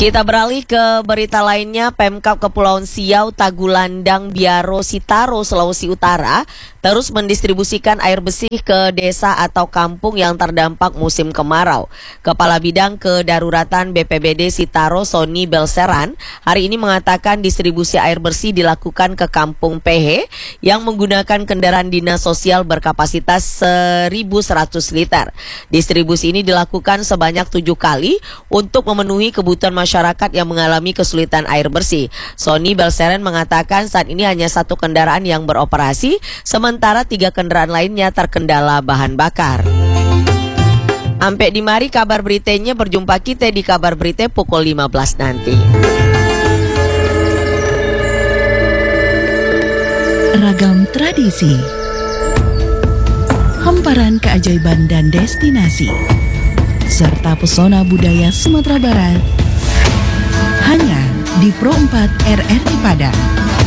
Kita beralih ke berita lainnya. Pemkab Kepulauan Siau, Tagulandang, Biaro, Sitaro, Sulawesi Utara terus mendistribusikan air bersih ke desa atau kampung yang terdampak musim kemarau. Kepala Bidang Kedaruratan BPBD Sitaro, Sony Belseran, hari ini mengatakan distribusi air bersih dilakukan ke Kampung PH yang menggunakan kendaraan dinas sosial berkapasitas 1.100 liter. Distribusi ini dilakukan sebanyak 7 kali untuk memenuhi kebutuhan masyarakat yang mengalami kesulitan air bersih. Sony Belseran mengatakan saat ini hanya 1 kendaraan yang beroperasi, sementara 3 kendaraan lainnya terkendala bahan bakar. Sampai di mari kabar beritanya, berjumpa kita di kabar berita pukul 15 nanti. Ragam tradisi, hamparan keajaiban dan destinasi, serta pesona budaya Sumatera Barat hanya di Pro 4 RRI Padang.